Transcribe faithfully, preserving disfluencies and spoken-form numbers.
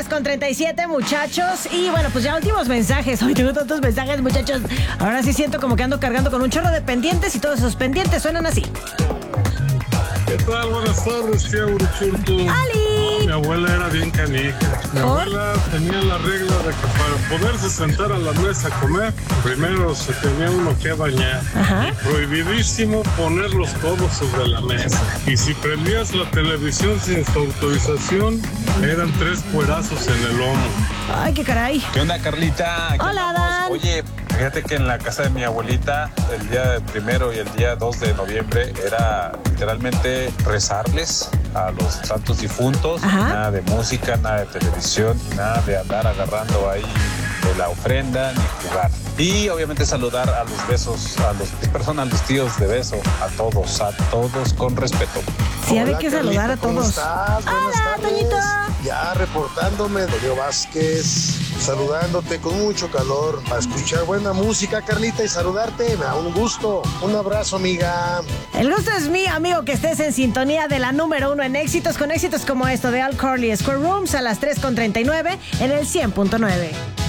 tres con treinta y siete, muchachos. Y bueno, pues ya últimos mensajes. Hoy tengo tantos mensajes, muchachos. Ahora sí siento como que ando cargando con un chorro de pendientes y todos esos pendientes suenan así. ¿Qué tal? Buenas tardes, tía Uruchurtu. ¡Ali! Mi abuela era bien canija. Mi ¿Por? abuela tenía la regla de que para poderse sentar a la mesa a comer, primero se tenía uno que bañar. Ajá. Y prohibidísimo poner los codos sobre la mesa. Y si prendías la televisión sin su autorización, eran tres cuerazos en el lomo. Ay, qué caray. ¿Qué onda, Carlita? ¿Qué Hola, andamos? Dan. Oye, fíjate que en la casa de mi abuelita, el día primero y el día dos de noviembre era literalmente rezarles a los santos difuntos. Ajá. Nada de música, nada de televisión, nada de andar agarrando ahí de la ofrenda ni jugar. Y obviamente saludar a los besos, a los personas, a los tíos de beso, a todos, a todos con respeto. Sí, había Hola, que saludar Carlita, a ¿cómo todos. estás? Buenas Hola, tardes. Toñito. Ya reportándome, Toño Vázquez, saludándote con mucho calor para escuchar buena música, Carlita, y saludarte. Me da un gusto. Un abrazo, amiga. El gusto es mío, amigo, que estés en sintonía de la número uno en éxitos, con éxitos como esto de Al Corley, Square Rooms a las tres con treinta y nueve en el cien punto nueve.